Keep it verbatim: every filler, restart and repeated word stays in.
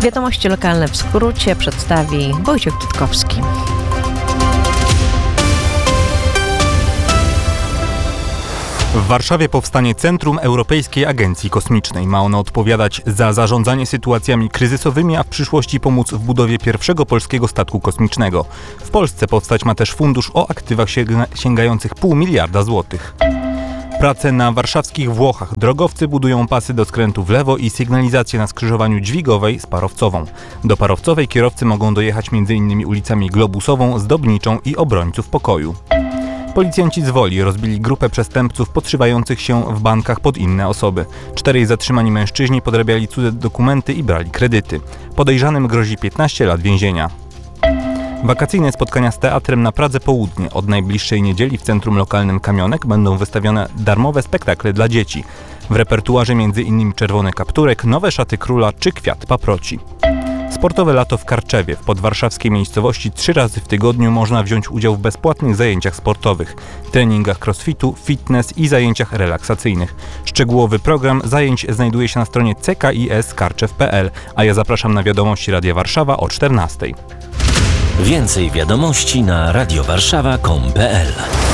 Wiadomości lokalne w skrócie przedstawi Wojciech Tytkowski. W Warszawie powstanie Centrum Europejskiej Agencji Kosmicznej. Ma ono odpowiadać za zarządzanie sytuacjami kryzysowymi, a w przyszłości pomóc w budowie pierwszego polskiego statku kosmicznego. W Polsce powstać ma też fundusz o aktywach sięgających pół miliarda złotych. Prace na warszawskich Włochach. Drogowcy budują pasy do skrętu w lewo i sygnalizację na skrzyżowaniu Dźwigowej z Parowcową. Do Parowcowej kierowcy mogą dojechać między innymi ulicami Globusową, Zdobniczą i Obrońców Pokoju. Policjanci z Woli rozbili grupę przestępców podszywających się w bankach pod inne osoby. Czterej zatrzymani mężczyźni podrabiali cudze dokumenty i brali kredyty. Podejrzanym grozi piętnaście lat więzienia. Wakacyjne spotkania z teatrem na Pradze Południe. Od najbliższej niedzieli w centrum lokalnym Kamionek będą wystawione darmowe spektakle dla dzieci. W repertuarze między innymi Czerwony Kapturek, Nowe Szaty Króla czy Kwiat Paproci. Sportowe lato w Karczewie. W podwarszawskiej miejscowości trzy razy w tygodniu można wziąć udział w bezpłatnych zajęciach sportowych, treningach crossfitu, fitness i zajęciach relaksacyjnych. Szczegółowy program zajęć znajduje się na stronie c k i s karczew kropka p l, a ja zapraszam na wiadomości Radia Warszawa o czternastej. Więcej wiadomości na radiowarszawa kropka com kropka p l.